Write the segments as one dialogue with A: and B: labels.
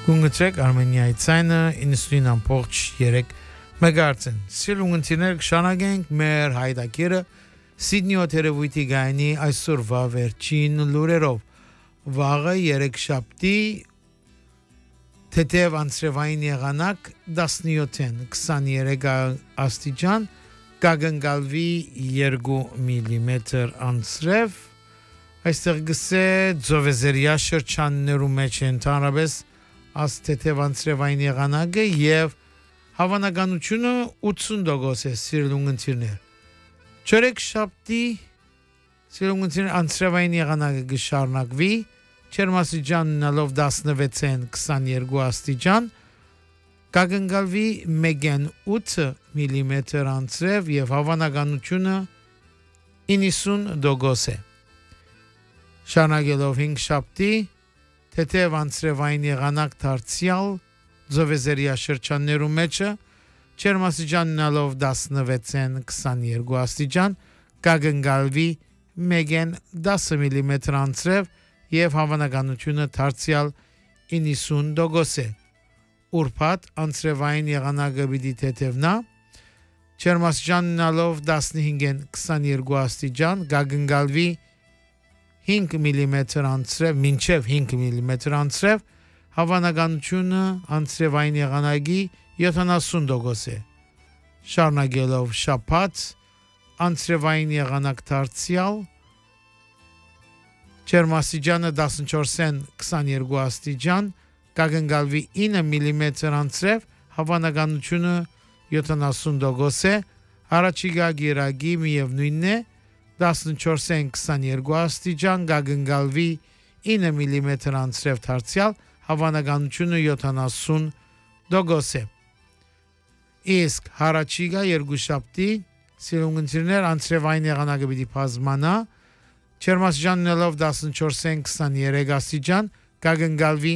A: Գունգցեք Արմենիայի ցայնը 99.3 մեգահերց։ Սիրուն ընկերներ, կշարունակենք մեր հայտակիրը Սիդնի օթերևույթի գայանի այսօրվա վերջին լուրերով։ Վաղը երեքշաբթի թեթև անցրևային եղանակ 17-ին 23 աստիճան կագնգալվի 2 միլիմետր անցրև այստեղ գսե ձովեզերիա շրջաններու մեջ ընդհանրապես աստեթև անցրևային եղանակը եւ հավանականությունը 80% է սիրուն ընկերներ։ Չորեքշաբթի սիրուն ընկերներ անցրևային եղանակը կշարունակվի Չերմասիջաննալով 16-ին 22 աստիճան կագնգալվի 1.8 միլիմետր անցրև եւ հավանականությունը 90% է։ Շարունակելով 5 շաբթի թեթև անցրևային եղանակ դարձյալ ձովեզերիա շրջաններու մեջը Չերմասիջաննալով 16-ին 22 աստիճան կագնգալվի 1.10 միլիմետր անցրև եւ հավանականությունը դարձյալ 90% է։ Ուրբաթ անցրևային եղանակը պիտի թեթևնա Չերմասիջաննալով 15-ին 22 աստիճան կագնգալվի 5 միլիմետր անցրև մինչև 5 միլիմետր անցրև հավանականությունը անցրևային եղանակի 70% է։ Շարունակելով շաբաթ անցրևային եղանակ դարձյալ Չերմասիջանը 14-ին 22 աստիճան կագնգալվի 9 միլիմետր անցրև հավանականությունը 70% է։ Առաջիկա գիրագի միևնույնն է 14-ին 22 աստիճան կագնգալվի 9 միլիմետր անցրև դարձյալ հավանականությունը 70% է։ Իսկ հարաճիգա երկուշաբթի սիրուն ընկերներ անցրևային եղանակը պիտի բազմանա Չերմասիջաննալով 14-ին 23 աստիճան կագնգալվի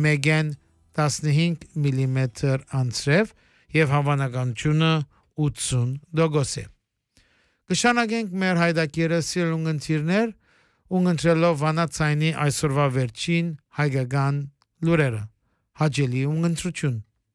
A: 1.15 միլիմետր անցրև եւ հավանականությունը 80% է։ Կշարունակենք մեր հայտակիրը սիրուն ընկերներ ունգընտրելով վանացայինի այսօրվա վերջին հայկական լուրերը։ Հաջելի ունգընտրություն։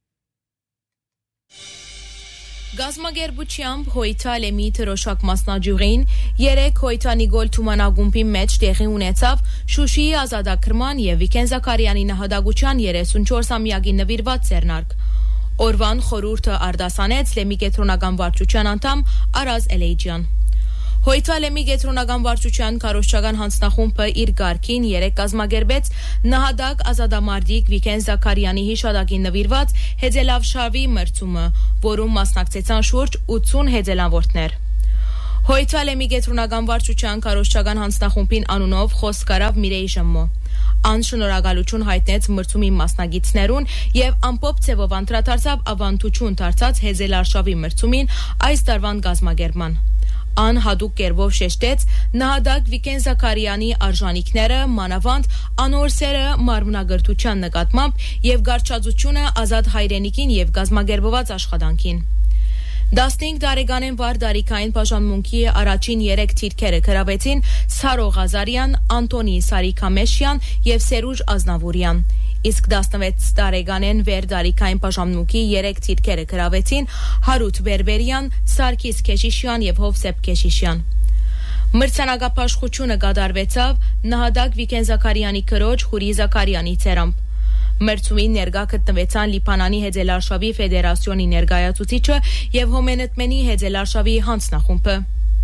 B: Գազագերբությամբ Հոյթալեմի թրոշակ մասնաճյուղին 3 Հոյթանիգոլ թումանագումբի մեջ տեղի ունեցավ Շուշիի ազատագրման եւ Վիկեն Զաքարյանի նահատակության 34-ամյակի նվիրված ձեռնարկ։ Օրվան խորհուրդը արդասանեց Լեմի կենտրոնական վարչության անդամ Արազ Էլեյջյան։ Հոյթալեմի կենտրոնական վարչության քարոզչական հանձնախումբը իր գարքին 3 կազմակերպեց նահատակ ազատամարտիկ Վիկեն Զաքարյանի հիշատակին նվիրված հեծելավշավի մրցումը, որում մասնակցեցան շուրջ 80 հեծելավորներ։ Հոյթալեմի կենտրոնական վարչության քարոզչական հանձնախումբին անունով խոսք արավ Միրեյ Ժմմո։ Ան շնորհակալություն հայտնեց մրցումի մասնագետներուն եւ ամպոպ ցևով անդրադարձավ ավանդություն դարձած հեզելարշավի մրցումին այս տարվան կազմակերպման։ Ան հատուկ կերպով շեշտեց նահատակ Վիկեն Զաքարյանի արժանինքները, մանավանդ անորսերը մարմնագրթության նկատմամբ եւ գարչածությունը ազատ հայրենիքին եւ կազմակերպված աշխատանքին։ 15 տարեկանեն վար դարիքային բաժանմունքի առաջին 3 թիրքերը գրավեցին Սարո Ղազարյան, Անտոնի Սարիքամեշյան եւ Սերուժ Ազնավուրյան։ Իսկ 16 տարեկանեն վեր դարիքային բաժանմունքի 3 թիրքերը գրավեցին Հարութ Բերբերյան, Սարգիս Քեշիշյան եւ Հովսեփ Քեշիշյան։ Մրցանակապաշխությունը կատարվեցավ նահատակ Վիկեն Զաքարյանի քրոջ Խուրի Զաքարյանի ցերամբ։ Մրցումին ներկա գտնվեցան Լիբանանի հեծելարշավի ֆեդերացիոնի ներկայացուցիչը եւ Հոմենետմենի հեծելարշավի հանձնախումբը։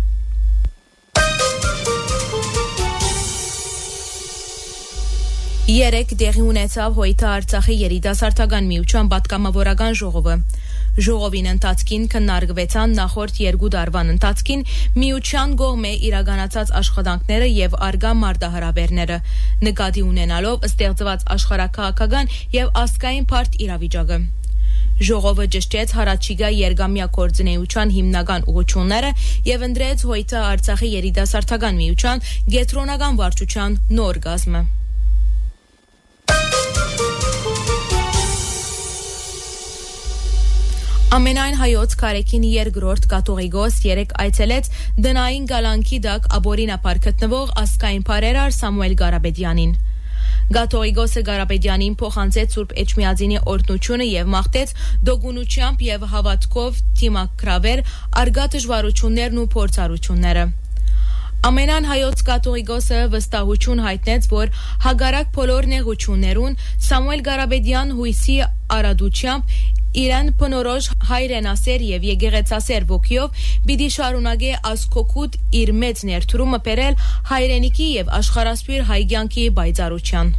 B: Երեք տեղի ունեցավ Հոյթա Արցախի երիտասարդական միության պատգամավորական ժողովը։ Ժողովին ընթացքին քննարկվեցան նախորդ 2 տարվան ընթացքին միության կողմէ իրականացած աշխատանքները եւ արգա մարտահրավերները, նկատի ունենալով ստեղծված աշխարհաքաղաքական եւ ազգային բարդ իրավիճակը։ Ժողովը ճշտեց հարաճիգա երգամյա կորձնեության հիմնական ուղղությունները եւ ընտրեց Հոյթա Արցախի երիտասարդական միության գետրոնական վարչության նոր կազմը։ Ամենայն հայոց կարեկին երկրորդ կաթողիկոս 3 այցելեց դնային գալանքի դակ աբորինապար գտնվող ազգային բարերար Սամուել Գարաբեդյանին։ Գաթողիկոսը Ղարաբեդյանին փոխանցեց Սուրբ Էջմիածինի օրհնությունը եւ մաղթեց դոգունությամբ եւ հավատքով դիմակրավել արգա դժվարություններն ու փորձառությունները։ Ամենան հայոց կաթողիկոսը վստահություն հայտնեց, որ հագարակ բոլոր նեղություններուն Սամուել Ղարաբեդյան հույսի արադությամբ իրեն բնորոշ հայրենասեր եւ եկեղեցասեր ոգիով պիտի շարունակե ասկոկուտ իր մեծ ներդրումը բերել հայրենիքի եւ աշխարհասփյուր հայ կյանքի բայցարության։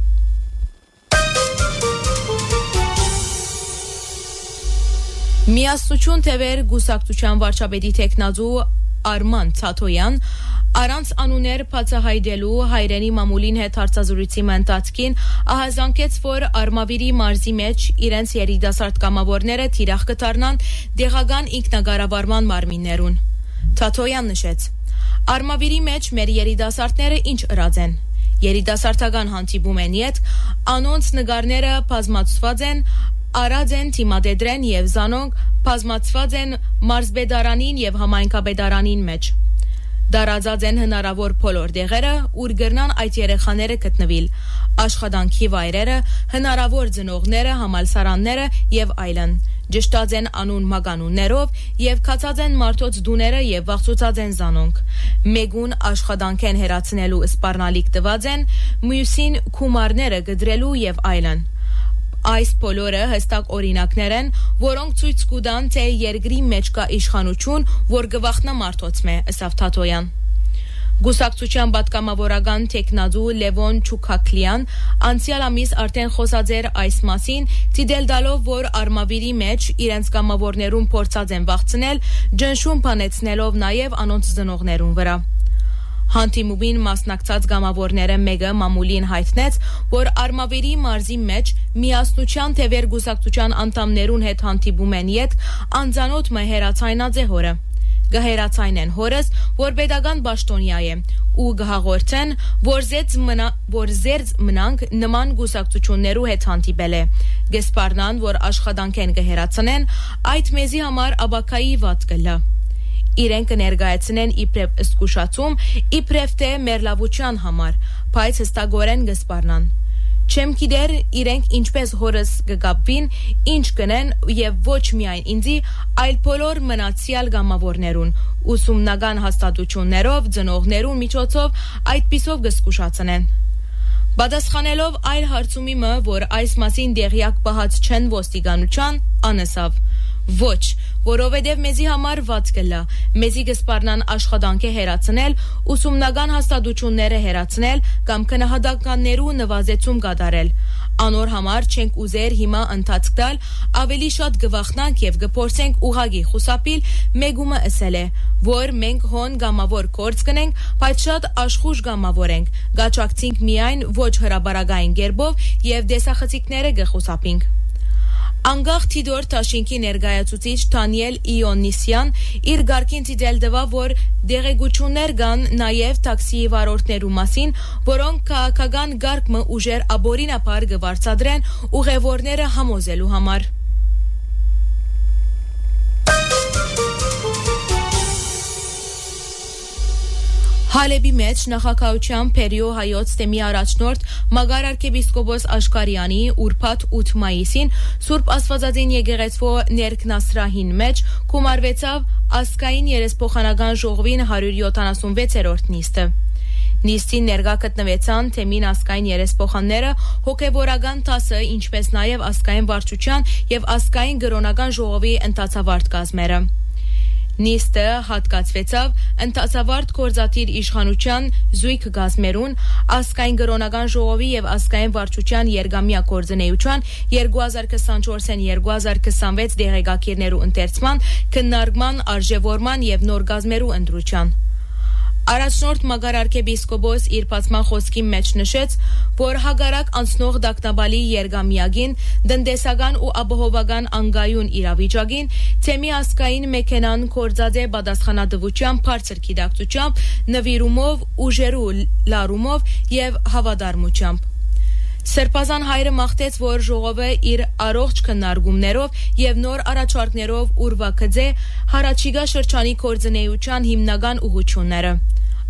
B: Միասնություն թևեր գուսակցության վարչապետի տեխնազու Արման Ցաթոյան առանց անուներ բացահայտելու հայրենի մամուլին հետ հարցազրույցի ընթացքին ահազանգեց, որ Արմավիրի մարզի մեջ իրենց երիտասարդ կամավորները թիրախ կդառնան դեղական ինքնագարավարման մարմիններուն։ Ցաթոյան նշեց. Արմավիրի մեջ մեր երիտասարդները ինչ ըրած են։ Երիտասարդական հանդիպում են յետ, անոնց նկարները բազմացված են, արած են թիմադեդրեն եւ զանոնք բազմացված են մարզբեդարանին եւ համայնքաբեդարանին մեջ։ Դարածած են հնարավոր բոլոր դեղերը, ուր գրնան այդ երեխաները գտնվիլ, աշխատանքի վայրերը, հնարավոր ծնողները, համալսարանները եւ այլն։ Ճշտած են անուն մագանուններով եւ կացած են մարդոց դուները եւ վախցուցած են զանոնք։ Մեգուն աշխատանք են հերացնելու սպառնալիք տված են, մյուսին քումարները գդրելու եւ այլն։ Այս բոլորը հստակ օրինակներ են, որոնք ցույց կտան, թե երկրի մեջ կա իշխանություն, որ գվախնա մարդոց մե, ըսավ Թաթոյան։ Գուսակցության պատգամավորական տեխնազու Լևոն Չուքակլյան անցյալ ամիս արդեն խոսած էր այս մասին, դիտել տալով, որ Արմավիրի մեջ իրենց կամավորներուն փորձած են վախցնել, ջնշում բանեցնելով նաև անոնց ծնողներուն վրա։ Հանդիպումին մասնակցած գամավորները մեկը մամուլին հայտնեց, որ Արմավիրի մարզի մեջ միասնության թևեր գուսակցության անդամներուն հետ հանդիպում են յետ անձանոթ մը հերացայնած է հորը։ Գահերացայնեն հորս, որ պետական պաշտոնյա է, ու գահաղորդեն, որ զերծ մնանք նման գուսակցություններու հետ հանդիպել է։ Գեսպարնան, որ աշխատանք են գահերացնեն, այդ մեզի համար աբակայի վատ կլա։ Իրենք կներկայացնեն իբրև զգուշացում, իբրև թե մերլավության համար, բայց հստակորեն գսպառնան։ Չեմ գիտեր իրենք ինչպես հորս կգապվին, ինչ կնեն եւ ոչ միայն ինձի, այլ բոլոր մնացյալ գամավորներուն, ուսումնական հաստատություններով, ծնողներուն միջոցով այդպիսով կզգուշացնեն։ Պատասխանելով այլ հարցումի մը, որ այս մասին դեղյակ պահած չեն ոստիկանության, անըսավ. Ոչ, որովհետև մեզի համար վատ կլա, մեզի կսպառնան աշխատանքը հերացնել, ուսումնական հաստատությունները հերացնել կամ քննադատականներու նվազեցում կատարել։ Անոր համար չենք ուզեր հիմա ընթացք տալ, ավելի շատ գվախնանք եւ կփորձենք ուղագի խուսափիլ, մեգումը ասել է, որ մենք հոն գամավոր կորց կնենք, բայց շատ աշխուժ գամավոր ենք, գաչակցինք միայն ոչ հրաբարագային գերբով եւ դեսախցիկները կխուսափինք։ Անգախ Թիդոր Թաշինքի ներկայացուցիչ Դանիել Իոնիսյան իր գարկին դիտել տվավ, որ դեղեցություններ կան նաև տաքսիի վարորդներու մասին, որոնք քաղաքական գարկը ուժեր աբորինապար կվարձատրեն ուղևորները համոզելու համար։ Հալեբի մեջ նախագահության Պերիո հայոց թեմի առաջնորդ Մագար arczepiskopos Աշխարյանի ուրբաթ 8 մայիսին Սուրբ Աստվածածին եկեղեցվո ներքնասրահին մեջ կումարվեցավ ազգային երեսփոխանական ժողովին 176-րդ նիստը։ Նիստին ներկա գտնվեցան թեմին ազգային երեսփոխանները, հոգևորական դասը, ինչպես նաև ազգային վարչության եւ ազգային գրոնական ժողովի ընթացավարտ կազմերը։ Նիստը հատկացվեցավ ընթացավարտ գործադիր իշխանության զույգ գազմերուն, ազգային գրոնական ժողովի եւ ազգային վարչության երգամյա գործունեության 2024-2026 դեղեկագիրներու ընթերցման, քննարկման, արժեվորման եւ նոր գազմերու ընտրության։ Առաջնորդ Մագար arczepiskopos իր բացման խոսքի մեջ նշեց, որ հագարակ անցնող դակտաբալի երգամյակին, դնդեսական ու ապահովական անգայուն իրավիճակին, թեմի ազգային մեքենան կործած է պատասխանատվությամբ, բարձր գիտակցությամբ, նվիրումով, ուժերու լարումով եւ հավատարմությամբ։ Սրբազան հայրը մաղթեց, որ ժողովը իր առողջ քննարկումներով եւ նոր առաջարկներով ուրվակցե հարաճիգա շրջանի կորձնեյության հիմնական ուղղությունները։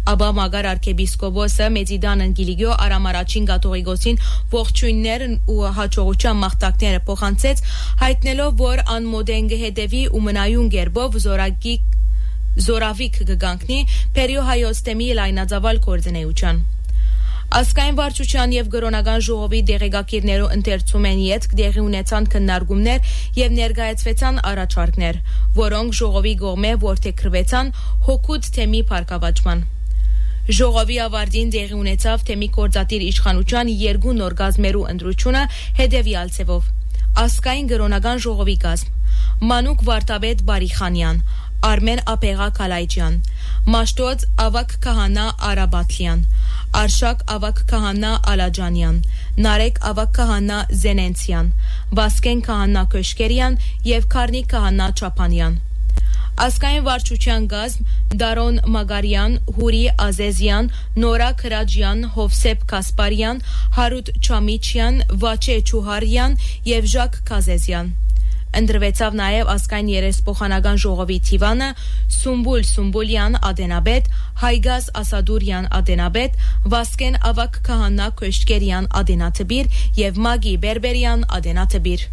B: Աբա մագար arcebiscopos-ը Մեծիդան Անգիլիգիո Արամարաչին Կաթողիկոսին ողջույններ ու հաջողության մաղթանքները փոխանցեց, հայտնելով, որ անմոդեն կհետևի ու մնայուն գերբով զորավիկ կգանքնի Պերիո հայոց թեմի լայնածավալ կորձնեության։ Ասկային վարչության եւ գրոնական ժողովի դեղեկագիրներու ընթերցում են ետք դեղի ունեցան քննարկումներ եւ ներկայացվեցան առաջարկներ, որոնք ժողովի կողմէ որդեգրվեցան հոգուտ թեմի փառկավաճման։ Ժողովի ավարտին դեղի ունեցավ թեմի կորձատիր իշխանության երկու նոր գազմերու ընտրությունը հետևյալ ցևով. Ասկային գրոնական ժողովի գազմ Մանուկ Վարդապետ Բարիխանյան, Արմեն Ապեղա Կալայջյան, Մաշտոց Ավակ Քահանա Արաբաթլյան, Արշակ Ավակ Քահանա Ալաջանյան, Նարեկ Ավակ Քահանա Զենենցյան, Վասկեն Քահանա Քոշկերյան եւ Քարնիկ Քահանա Չապանյան։ Ասկային վարչության գազմ Դարոն Մագարյան, Հուրի Ազեզյան, Նորա Քրաջյան, Հովսեփ Կասպարյան, Հարութ Չամիչյան, Վաչե Չուհարյան եւ Ժակ Կազեզյան։ Ընդրվեցավ նաև ասկային երեսփոխանական ժողովի թիվանը Սումբուլ Սումբուլյան Ադենաբեդ, Հայգազ Ասադուրյան Ադենաբեդ, Վասկեն Ավակ Քահանա Քոշկերյան Ադենաթբիր եւ Մագի Բերբերյան Ադենաթբիր։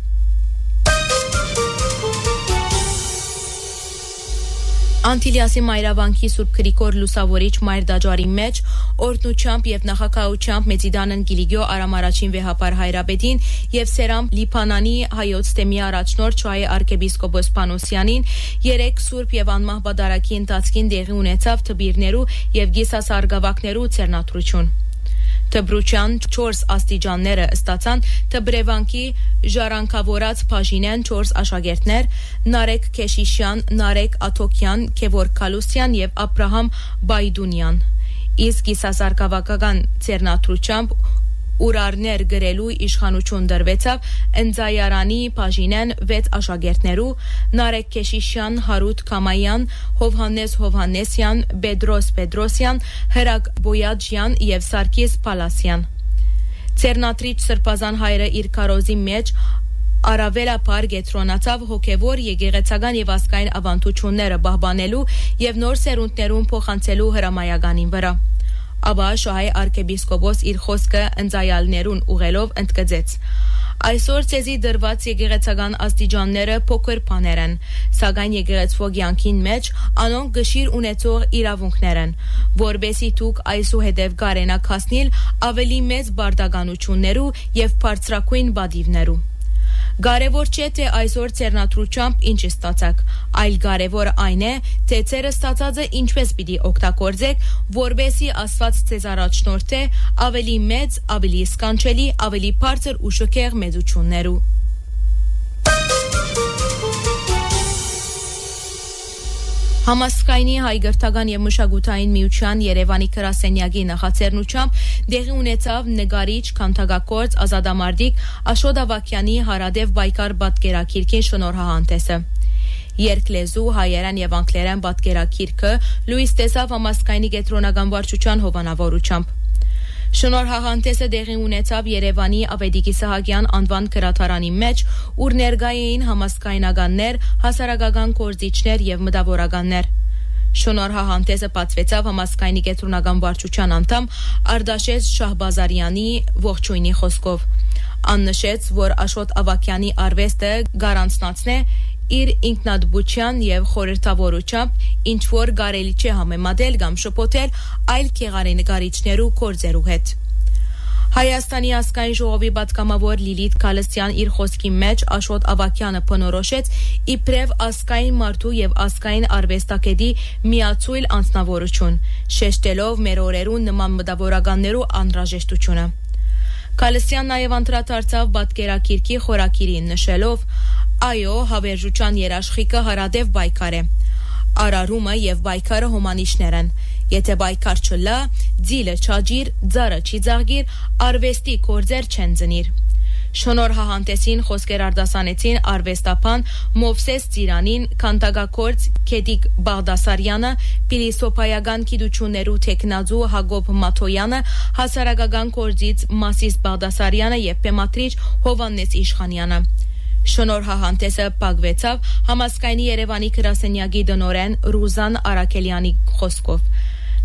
B: Անտիլիասի մայրավանքի Սուրբ Գրիգոր Լուսավորիչ մայր դաջարի մեջ օրհնությամբ եւ նախակահությամբ Մեծիդան Անգիլիգիո Արամարաչին վեհապար հայրապետին եւ Սերամ Լիփանանի հայոց թեմի առաջնորդ Շահե arcebiscopos Պանոսյանին երեք Սուրբ եւ անմահ բադարակի ընթացքին դեղի ունեցավ թբիրներու եւ գիսասարգավակներու ցերնատրություն։ Թբրուչյան 4 աստիճանները ստացան Թբրևանքի ժառանգավորած Փաժինեն 4 աշակերտներ Նարեկ Քեշիշյան, Նարեկ Աթոքյան, Քևոր Կալուսյան եւ Աբրահամ Բայդունյան։ Իսկ գիսասարգավակական ցերնատրությամբ Ուրարներ գրելու իշխանություն դրվեցավ Ընձայարանի Փաժինեն 6 աշակերտներու Նարեկ Քեշիշյան, Հարութ Կամայան, Հովհաննես Հովհաննեսյան, Բեդրոս Պետրոսյան, Հրակ Բոյաջյան եւ Սարգիս Պալասյան։ Ցերնատրիչ Սրբազան հայրը իր կարոզի մեջ Արավելապար գետրոնացավ հոգևոր եկեղեցական եւ ասկային ավանդությունները պահպանելու եւ նոր սերունդներուն փոխանցելու հրամայականին վրա։ Աբա Շահե arcebiscopos իր խոսքը ընձայալներուն ուղելով ընդգծեց. Այսօր ցեզի դրված եկեղեցական աստիճանները փոքր բաներ են, սակայն եկեղեցվո կյանքին մեջ անոնք գշիր ունեցող իրավունքներ են, որբեսի դուք այսուհետև կարենաք հասնել ավելի մեծ բարդականություններու եւ բարձրակույն բադիվներու։ Կարևոր չէ թե այսօր ցերնատրությամբ ինչ ստացաք, այլ կարևորը այն է, թե ցերը ստացածը ինչպես պիտի օգտագործեք, որբեսի Աստված ցեզ առաջնորդե ավելի մեծ, ավելի սքանչելի, ավելի բարձր ու շքեղ մեծություններու։ Համասկայնի հայգրտական եւ մշակութային միության Երևանի գրասենյակի նախաձեռնությամբ դեղի ունեցավ նկարիչ քանդակագործ Ազատամարտիկ Աշոտ Ավակյանի հարադեվ Բայկար պատկերակիրքի շնորհահանդեսը։ Երկլեզու հայերեն եւ անգլերեն պատկերակիրքը լույս տեսավ համասկայնի կենտրոնական վարչության հովանավորությամբ։ Շնորհահանդեսը դեղի ունեցավ Երևանի Ավետիքի Սահակյան անվան գրադարանի մեջ, ուր ներկայ էին համասկայնականներ, հասարակական գործիչներ եւ մտավորականներ։ Շնորհահանդեսը բացվեցավ համասկայնի կենտրոնական վարչության անդամ Արդաշես Շահբազարյանի ողջույնի խոսքով։ Աննշեց, որ Աշոտ Ավակյանի արվեստը գարանցնացնե իր ինքնատբության եւ խորհրդավորությամբ ինչ որ կարելի չէ համեմատել կամ շփոթել այլ քեղարի նկարիչներու կորձերու հետ։ Հայաստանի ազգային ժողովի պատգամավոր Լիլիթ Քալստյան իր խոսքի մեջ Աշոտ Ավակյանը բնորոշեց իբրև ազգային մարդու եւ ազգային արվեստագետի միացույլ անձնավորություն, շեշտելով մեր օրերուն նման մտավորականներու անհրաժեշտությունը։ Քալստյան նաեւ անդրադարձավ պատկերակիրքի խորակիրին նշելով. Այո, հավերժության երաշխիքը հարադև Բայկար է։ Արարումը եւ Բայկարը հոմանիշներ են։ Եթե Բայկար չլա, ձիլը չաջիր, ձարը չի ձաղգիր, արվեստի կորձեր չեն ծնիր։ Շնորհահանդեսին խոսքեր արտասանեցին արվեստապան Մովսես Ծիրանին, քանդակագործ Քեդիկ Բաղդասարյանը, փիլիսոփայական գիտություններու տեխնազու Հակոբ Մաթոյանը, հասարակական գործիչ Մասիս Բաղդասարյանը եւ պեմատրիչ Հովաննես Իշխանյանը։ Շնորհահանդեսը պակվեցավ համասկայնի Երևանի գրասենյակի դնորեն Ռուզան Արաքելյանի խոսքով։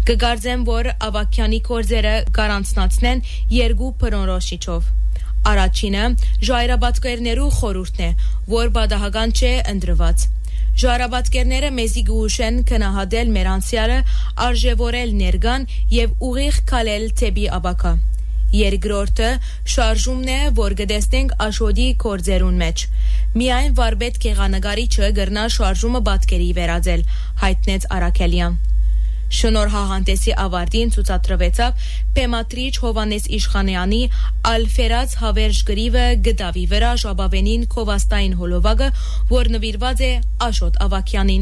B: Կգարձեմ, որ ավակյանի կորձերը գարանցնացնեն երկու բնորոշիչով։ Առաջինը ժայռաբատկերներու խորհուրդն է, որ բադահական չէ ընդրված։ Ժայռաբատկերները մեզի գուշեն կնահատել մեր անցյալը, արժևորել ներկան եւ ուղիղ քալել թեպի ապակա։ Երկրորդը շարժումն է, որ գտեսնենք Աշոտի կորձերուն մեջ։ Միայն վարպետ գեղանկարիչը գրնա շարժումը պատկերի վերածել, հայտնեց Արաքելյան։ Շնորհահանդեսի ավարտին ցուցադրվեցավ Պեմատրիչ Հովանես Իշխանյանի Ալֆերած հավերժ գրիվը գդավի վրա ժաբավենին Քովաստային հոլովակը, որ նվիրված է Աշոտ Ավակյանին։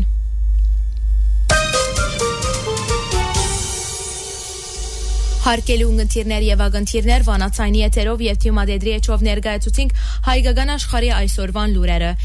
B: Հարկելու ընկերներ եւ ագընթիրներ վանացայնի եթերով եւ թիմադեդրի էջով ներկայացուցինք հայկական աշխարհի այսօրվան լուրերը։